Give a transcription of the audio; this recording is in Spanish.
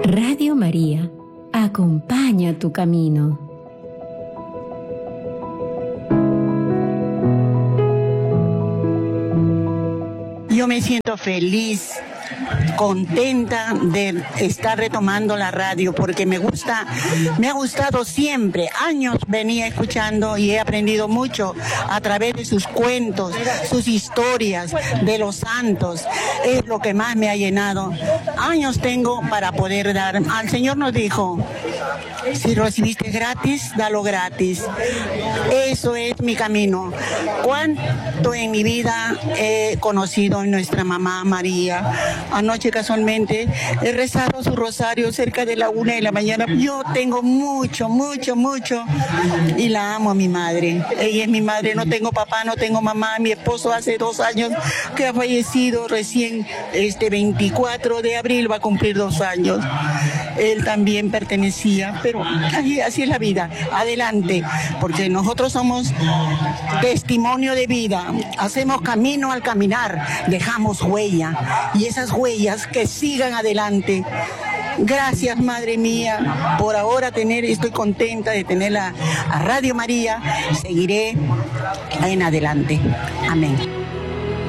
Radio María, acompaña tu camino. Yo me siento feliz, contenta de estar retomando la radio porque me ha gustado siempre. Años venía escuchando y he aprendido mucho a través de sus cuentos, sus historias de los santos. Es lo que más me ha llenado. Años tengo para poder dar. Al Señor nos dijo, si recibiste gratis, dalo gratis. Eso es mi camino. Cuánto en mi vida he conocido a nuestra mamá María. Anoche casualmente he rezado su rosario cerca de la 1 de la mañana. Yo tengo mucho y la amo a mi madre. Ella es mi madre, no tengo papá, no tengo mamá. Mi esposo hace 2 años que ha fallecido recién, 24 de abril va a cumplir 2 años. Él también pertenecía, pero así es la vida. Adelante, porque nosotros somos testimonio de vida. Hacemos camino al caminar, dejamos huella y esas huellas que sigan adelante. Gracias, Madre mía, por ahora estoy contenta de tener a Radio María. Seguiré en adelante. Amén.